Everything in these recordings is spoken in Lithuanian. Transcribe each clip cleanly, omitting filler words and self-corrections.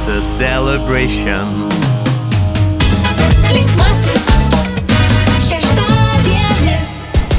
It's a celebration. Linksmasis šeštadienis.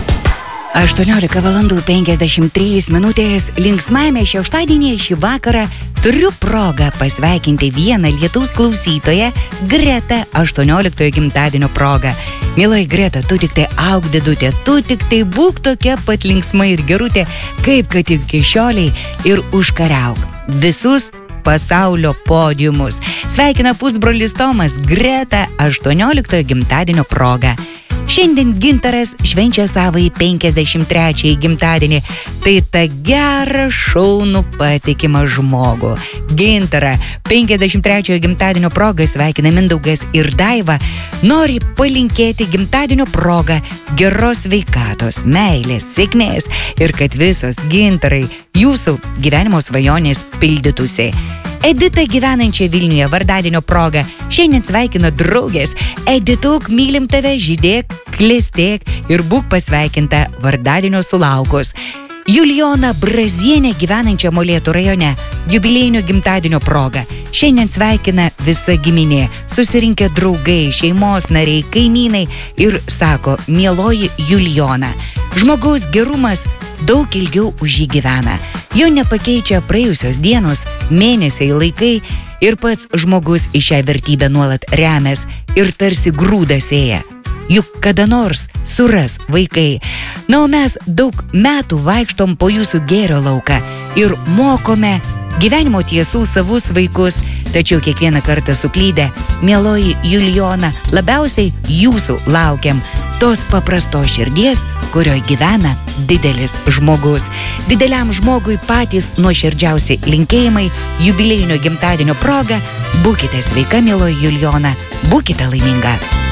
18:53. Linksmajame šeštadienį šį vakarą turiu progą pasveikinti vieną lietaus klausytoją, Gretą, 18 gimtadienio progą. Mieloji Greta, tu tik tai auk dėdutė, tu tik tai būk tokia pat linksma ir gerutė, kaip kad iki šioliai, ir užkariauk visus pasaulio podiumus. Sveikina pusbrolis Tomas Greta 18 gimtadienio proga. Šiandien Gintaras švenčia savąjį 53 gimtadienį. Tai ta gerą, šaunų, patikimą žmogų. Gintarą 53 gimtadienio proga sveikina Mindaugas ir Daiva. Nori palinkėti gimtadienio proga geros sveikatos, meilės, sėkmės ir kad visos Gintarai jūsų gyvenimo svajonės pildytųsi. Edita gyvenančia Vilniuje vardadienio proga šiandien sveikino draugės. Edituk, mylim tave, žydėk, klestėk ir būk pasveikinta vardadienio sulaukus. Julijona Brazienė gyvenančia Molėtų rajone jubiliejinio gimtadienio proga šiandien sveikina visa giminė, susirinkę draugai, šeimos nariai, kaimynai ir sako: mieloji Julijona, žmogaus gerumas daug ilgiau už jį gyvena. Jo nepakeičia praėjusios dienos, mėnesiai, laikai ir pats žmogus į šią vertybę nuolat remės ir tarsi grūdą sėja. Juk kada nors suras vaikai. Na, o mes daug metų vaikštom po jūsų gėrio lauką ir mokome gyvenimo tiesų savus vaikus, tačiau kiekvieną kartą suklydę, mieloji Julijona, labiausiai jūsų laukiam. Tos paprastos širdies, kurioje gyvena didelis žmogus. Dideliam žmogui patys nuoširdžiausi linkėjimai jubiliejinio gimtadienio proga. Būkite sveika, mieloji Julijona, būkite laiminga.